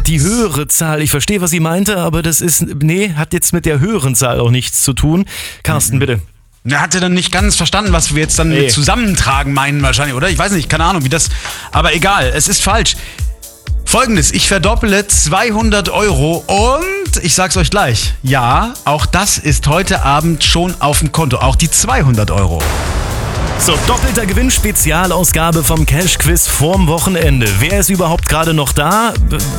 Die höhere Zahl, ich verstehe, was sie meinte, aber hat jetzt mit der höheren Zahl auch nichts zu tun. Carsten, bitte. Er hatte dann nicht ganz verstanden, was wir jetzt dann mit zusammentragen meinen wahrscheinlich, oder? Ich weiß nicht, keine Ahnung, wie das... Aber egal, es ist falsch. Folgendes, ich verdopple 200 € und ich sag's euch gleich. Ja, auch das ist heute Abend schon auf dem Konto. Auch die 200 €. So, doppelter Gewinn, Spezialausgabe vom Cash-Quiz vorm Wochenende. Wer ist überhaupt gerade noch da?